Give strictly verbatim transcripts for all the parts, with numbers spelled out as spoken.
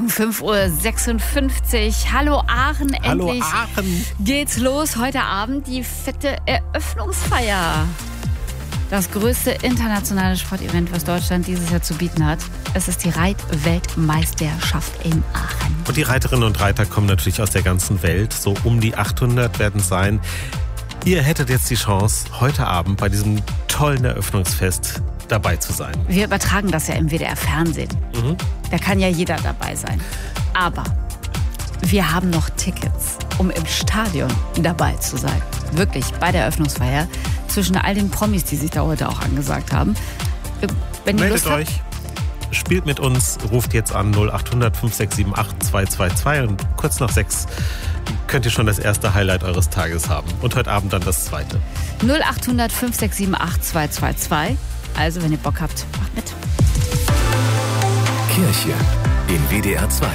fünf Uhr sechsundfünfzig. Hallo Aachen, Hallo endlich Aachen. geht's los. Heute Abend die fette Eröffnungsfeier. Das größte internationale Sportevent, was Deutschland dieses Jahr zu bieten hat. Es ist die Reitweltmeisterschaft in Aachen. Und die Reiterinnen und Reiter kommen natürlich aus der ganzen Welt. So um die achthundert werden es sein. Ihr hättet jetzt die Chance, heute Abend bei diesem tollen Eröffnungsfest dabei zu sein. Wir übertragen das ja im W D R-Fernsehen. Mhm. Da kann ja jeder dabei sein. Aber wir haben noch Tickets, um im Stadion dabei zu sein. Wirklich, bei der Eröffnungsfeier. Zwischen all den Promis, die sich da heute auch angesagt haben. Wenn ihr Meldet Lust habt, euch, spielt mit uns, ruft jetzt an null acht hundert fünf sechs sieben acht zwei zwei zwei und kurz nach sechs könnt ihr schon das erste Highlight eures Tages haben. Und heute Abend dann das zweite. null acht hundert fünf sechs sieben acht zwei zwei zwei. Also, wenn ihr Bock habt, macht mit. Kirche in W D R zwei.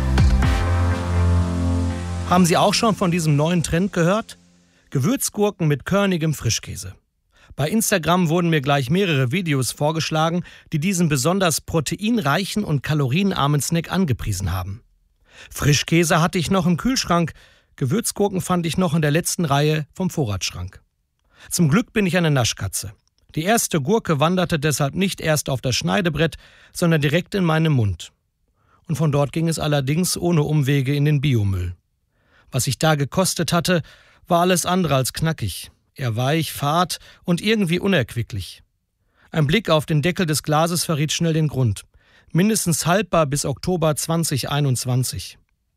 Haben Sie auch schon von diesem neuen Trend gehört? Gewürzgurken mit körnigem Frischkäse. Bei Instagram wurden mir gleich mehrere Videos vorgeschlagen, die diesen besonders proteinreichen und kalorienarmen Snack angepriesen haben. Frischkäse hatte ich noch im Kühlschrank, Gewürzgurken fand ich noch in der letzten Reihe vom Vorratsschrank. Zum Glück bin ich eine Naschkatze. Die erste Gurke wanderte deshalb nicht erst auf das Schneidebrett, sondern direkt in meinen Mund. Und von dort ging es allerdings ohne Umwege in den Biomüll. Was ich da gekostet hatte, war alles andere als knackig. Er weich, fad und irgendwie unerquicklich. Ein Blick auf den Deckel des Glases verriet schnell den Grund. Mindestens haltbar bis Oktober zweitausendeinundzwanzig.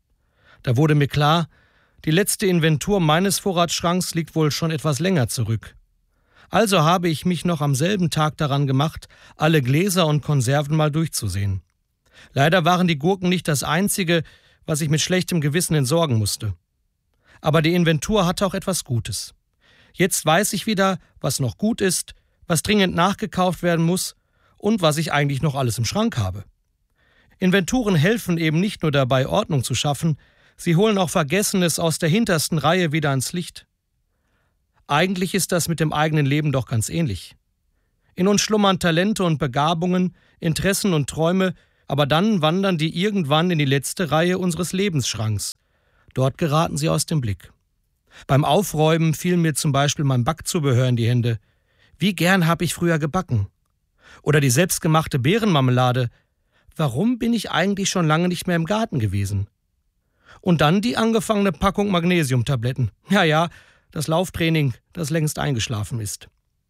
Da wurde mir klar, die letzte Inventur meines Vorratsschranks liegt wohl schon etwas länger zurück. Also habe ich mich noch am selben Tag daran gemacht, alle Gläser und Konserven mal durchzusehen. Leider waren die Gurken nicht das Einzige, was ich mit schlechtem Gewissen entsorgen musste. Aber die Inventur hatte auch etwas Gutes. Jetzt weiß ich wieder, was noch gut ist, was dringend nachgekauft werden muss und was ich eigentlich noch alles im Schrank habe. Inventuren helfen eben nicht nur dabei, Ordnung zu schaffen, sie holen auch Vergessenes aus der hintersten Reihe wieder ans Licht. Eigentlich ist das mit dem eigenen Leben doch ganz ähnlich. In uns schlummern Talente und Begabungen, Interessen und Träume, aber dann wandern die irgendwann in die letzte Reihe unseres Lebensschranks. Dort geraten sie aus dem Blick. Beim Aufräumen fiel mir zum Beispiel mein Backzubehör in die Hände. Wie gern habe ich früher gebacken? Oder die selbstgemachte Beerenmarmelade. Warum bin ich eigentlich schon lange nicht mehr im Garten gewesen? Und dann die angefangene Packung Magnesiumtabletten. Ja, ja, das Lauftraining, das längst eingeschlafen ist.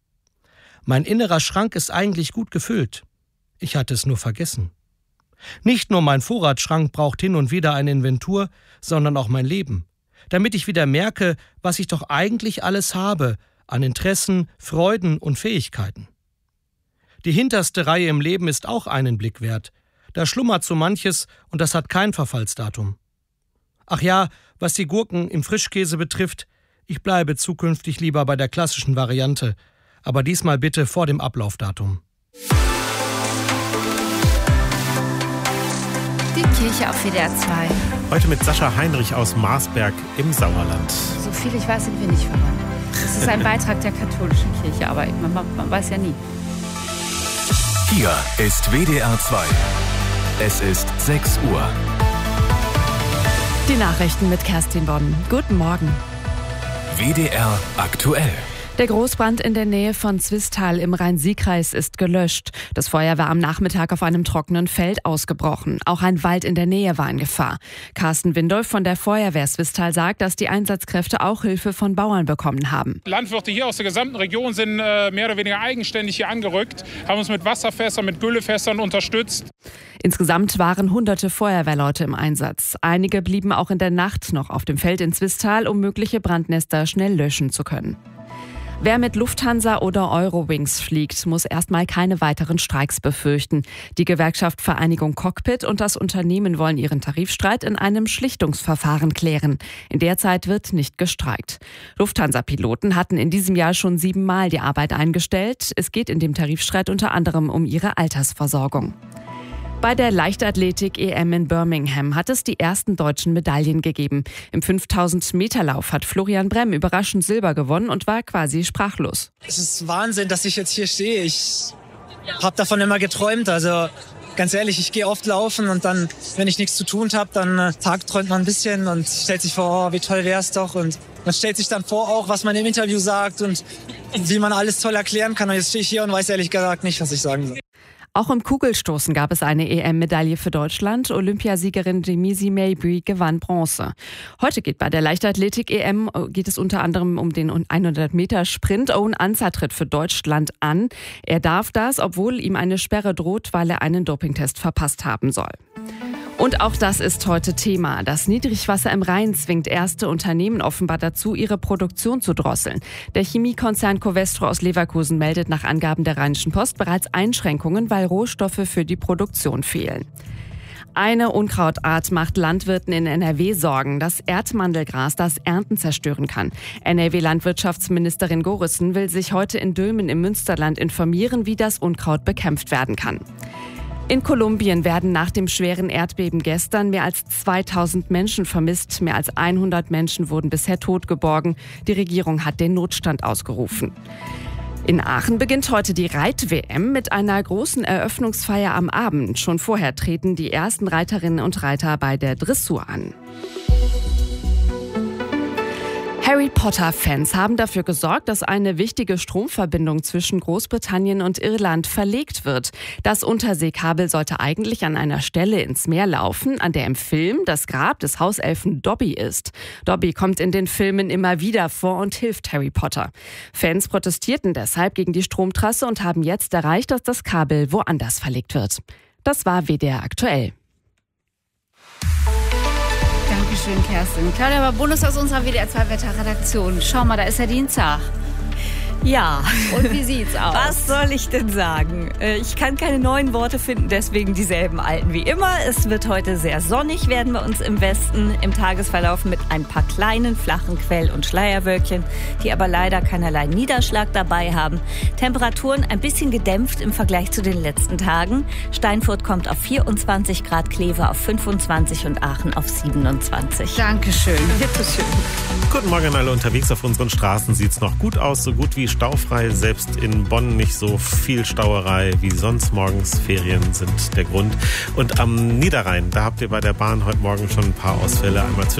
Mein innerer Schrank ist eigentlich gut gefüllt. Ich hatte es nur vergessen. Nicht nur mein Vorratsschrank braucht hin und wieder eine Inventur, sondern auch mein Leben. Damit ich wieder merke, was ich doch eigentlich alles habe an Interessen, Freuden und Fähigkeiten. Die hinterste Reihe im Leben ist auch einen Blick wert. Da schlummert so manches und das hat kein Verfallsdatum. Ach ja, was die Gurken im Frischkäse betrifft, ich bleibe zukünftig lieber bei der klassischen Variante, aber diesmal bitte vor dem Ablaufdatum. Die Kirche auf W D R zwei. Heute mit Sascha Heinrich aus Marsberg im Sauerland. So viel ich weiß, sind wir nicht verwandt. Das ist ein Beitrag der katholischen Kirche, aber man, man weiß ja nie. Hier ist W D R zwei. Es ist sechs Uhr. Die Nachrichten mit Kerstin Bonn. Guten Morgen. W D R aktuell. Der Großbrand in der Nähe von Zwistal im Rhein-Sieg-Kreis ist gelöscht. Das Feuer war am Nachmittag auf einem trockenen Feld ausgebrochen. Auch ein Wald in der Nähe war in Gefahr. Carsten Windolf von der Feuerwehr Zwistal sagt, dass die Einsatzkräfte auch Hilfe von Bauern bekommen haben. Landwirte hier aus der gesamten Region sind äh, mehr oder weniger eigenständig hier angerückt, haben uns mit Wasserfässern, mit Güllefässern unterstützt. Insgesamt waren hunderte Feuerwehrleute im Einsatz. Einige blieben auch in der Nacht noch auf dem Feld in Zwistal, um mögliche Brandnester schnell löschen zu können. Wer mit Lufthansa oder Eurowings fliegt, muss erstmal keine weiteren Streiks befürchten. Die Gewerkschaft Vereinigung Cockpit und das Unternehmen wollen ihren Tarifstreit in einem Schlichtungsverfahren klären. In der Zeit wird nicht gestreikt. Lufthansa-Piloten hatten in diesem Jahr schon siebenmal die Arbeit eingestellt. Es geht in dem Tarifstreit unter anderem um ihre Altersversorgung. Bei der Leichtathletik-E M in Birmingham hat es die ersten deutschen Medaillen gegeben. Im fünftausend-Meter-Lauf hat Florian Bremm überraschend Silber gewonnen und war quasi sprachlos. Es ist Wahnsinn, dass ich jetzt hier stehe. Ich habe davon immer geträumt. Also ganz ehrlich, ich gehe oft laufen und dann, wenn ich nichts zu tun habe, dann äh, tagträumt man ein bisschen und stellt sich vor, oh, wie toll wär's doch. Und man stellt sich dann vor auch, was man im Interview sagt und wie man alles toll erklären kann. Und jetzt stehe ich hier und weiß ehrlich gesagt nicht, was ich sagen soll. Auch im Kugelstoßen gab es eine E M-Medaille für Deutschland. Olympiasiegerin Denise Mabry gewann Bronze. Heute geht bei der Leichtathletik-E M geht es unter anderem um den hundert Meter Sprint. Owen Ancer tritt für Deutschland an. Er darf das, obwohl ihm eine Sperre droht, weil er einen Dopingtest verpasst haben soll. Und auch das ist heute Thema. Das Niedrigwasser im Rhein zwingt erste Unternehmen offenbar dazu, ihre Produktion zu drosseln. Der Chemiekonzern Covestro aus Leverkusen meldet nach Angaben der Rheinischen Post bereits Einschränkungen, weil Rohstoffe für die Produktion fehlen. Eine Unkrautart macht Landwirten in N R W Sorgen. Das Erdmandelgras, das Ernten zerstören kann. N R W-Landwirtschaftsministerin Gorissen will sich heute in Dülmen im Münsterland informieren, wie das Unkraut bekämpft werden kann. In Kolumbien werden nach dem schweren Erdbeben gestern mehr als zweitausend Menschen vermisst. Mehr als hundert Menschen wurden bisher tot geborgen. Die Regierung hat den Notstand ausgerufen. In Aachen beginnt heute die Reit-W M mit einer großen Eröffnungsfeier am Abend. Schon vorher treten die ersten Reiterinnen und Reiter bei der Dressur an. Harry Potter-Fans haben dafür gesorgt, dass eine wichtige Stromverbindung zwischen Großbritannien und Irland verlegt wird. Das Unterseekabel sollte eigentlich an einer Stelle ins Meer laufen, an der im Film das Grab des Hauselfen Dobby ist. Dobby kommt in den Filmen immer wieder vor und hilft Harry Potter. Fans protestierten deshalb gegen die Stromtrasse und haben jetzt erreicht, dass das Kabel woanders verlegt wird. Das war W D R aktuell. Dankeschön, Kerstin. Claudia Babonus aus unserer W D R zwei Wetterredaktion. Schau mal, da ist ja Dienstag. Ja. Und wie sieht's aus? Was soll ich denn sagen? Ich kann keine neuen Worte finden, deswegen dieselben alten wie immer. Es wird heute sehr sonnig werden bei uns im Westen, im Tagesverlauf mit ein paar kleinen, flachen Quell- und Schleierwölkchen, die aber leider keinerlei Niederschlag dabei haben. Temperaturen ein bisschen gedämpft im Vergleich zu den letzten Tagen. Steinfurt kommt auf vierundzwanzig Grad, Kleve auf fünfundzwanzig und Aachen auf siebenundzwanzig. Dankeschön. Bitteschön. Guten Morgen an alle unterwegs. Auf unseren Straßen sieht's noch gut aus, so gut wie staufrei. Selbst in Bonn nicht so viel Stauerei wie sonst. Morgens Ferien sind der Grund. Und am Niederrhein, da habt ihr bei der Bahn heute Morgen schon ein paar Ausfälle. Einmal zwischen